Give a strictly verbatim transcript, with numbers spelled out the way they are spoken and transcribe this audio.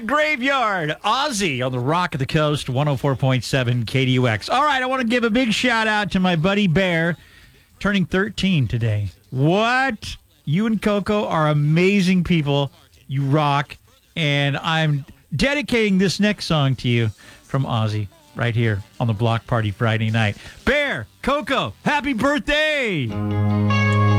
Graveyard. Ozzy on the Rock of the Coast, one oh four point seven K D U X. All right, I want to give a big shout out to my buddy Bear, turning thirteen today. What? You and Coco are amazing people. You rock. And I'm dedicating this next song to you from Ozzy right here on the Block Party Friday night. Bear, Coco, happy birthday!